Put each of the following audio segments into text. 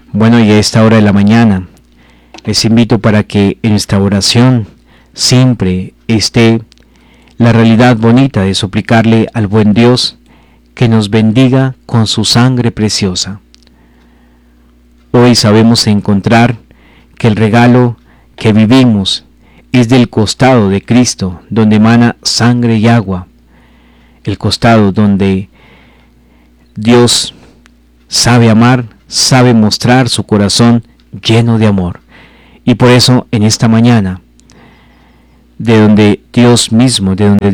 Bueno, y a esta hora de la mañana les invito para que en nuestra oración siempre esté la realidad bonita de suplicarle al buen Dios que nos bendiga con su sangre preciosa. Hoy sabemos encontrar que el regalo que vivimos es del costado de Cristo, donde emana sangre y agua, el costado donde Dios sabe amar, sabe mostrar su corazón lleno de amor. Y por eso en esta mañana, de donde Dios mismo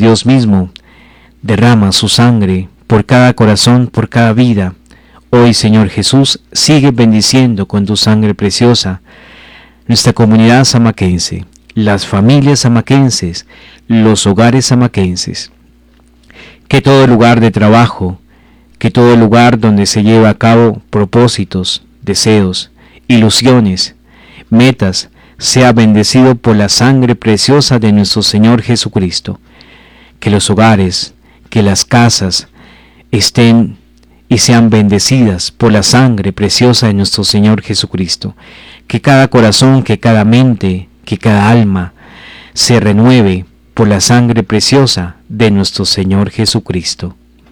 derrama su sangre por cada corazón, por cada vida, hoy, Señor Jesús, sigue bendiciendo con tu sangre preciosa nuestra comunidad samaquense, las familias samaquenses, los hogares samaquenses. Que todo lugar de trabajo, que todo lugar donde se lleva a cabo propósitos, deseos, ilusiones, metas, sea bendecido por la sangre preciosa de nuestro Señor Jesucristo. Que los hogares, que las casas estén y sean bendecidas por la sangre preciosa de nuestro Señor Jesucristo. Que cada corazón, que cada mente, que cada alma se renueve por la sangre preciosa de nuestro Señor Jesucristo.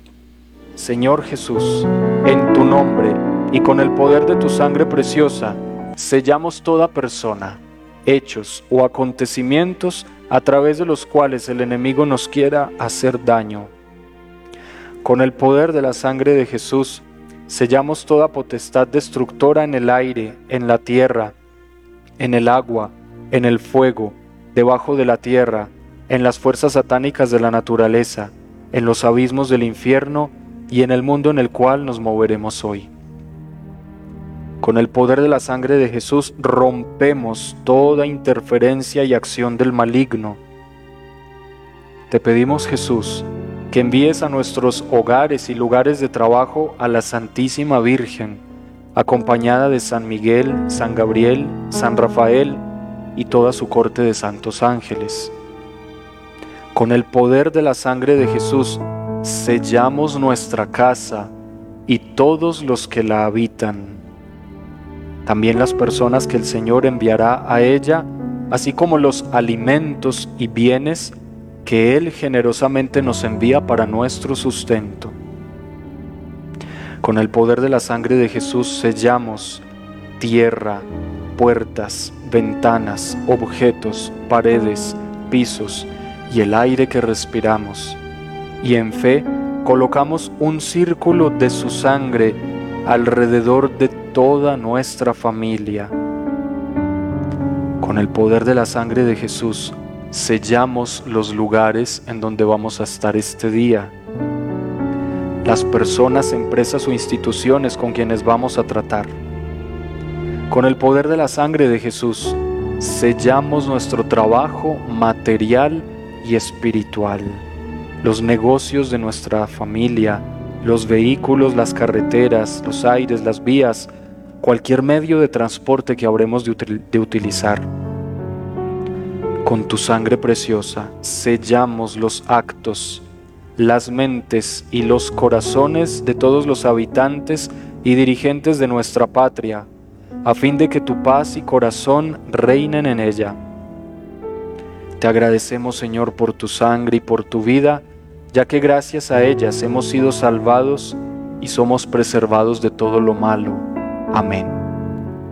Señor Jesús, en tu nombre y con el poder de tu sangre preciosa, sellamos toda persona, hechos o acontecimientos a través de los cuales el enemigo nos quiera hacer daño. Con el poder de la sangre de Jesús, sellamos toda potestad destructora en el aire, en la tierra, en el agua, en el fuego, debajo de la tierra, en las fuerzas satánicas de la naturaleza, en los abismos del infierno y en el mundo en el cual nos moveremos hoy. Con el poder de la sangre de Jesús rompemos toda interferencia y acción del maligno. Te pedimos, Jesús, que envíes a nuestros hogares y lugares de trabajo a la Santísima Virgen, acompañada de San Miguel, San Gabriel, San Rafael y toda su corte de santos ángeles. Con el poder de la sangre de Jesús sellamos nuestra casa y todos los que la habitan. También las personas que el Señor enviará a ella, así como los alimentos y bienes que Él generosamente nos envía para nuestro sustento. Con el poder de la sangre de Jesús sellamos tierra, puertas, ventanas, objetos, paredes, pisos y el aire que respiramos. Y en fe colocamos un círculo de su sangre alrededor de toda nuestra familia. Con el poder de la sangre de Jesús, sellamos los lugares en donde vamos a estar este día, las personas, empresas o instituciones con quienes vamos a tratar. Con el poder de la sangre de Jesús, sellamos nuestro trabajo material y espiritual, los negocios de nuestra familia, los vehículos, las carreteras, los aires, las vías, cualquier medio de transporte que habremos de utilizar. Con tu sangre preciosa sellamos los actos, las mentes y los corazones de todos los habitantes y dirigentes de nuestra patria, a fin de que tu paz y corazón reinen en ella. Te agradecemos, Señor, por tu sangre y por tu vida, ya que gracias a ellas hemos sido salvados y somos preservados de todo lo malo. Amén.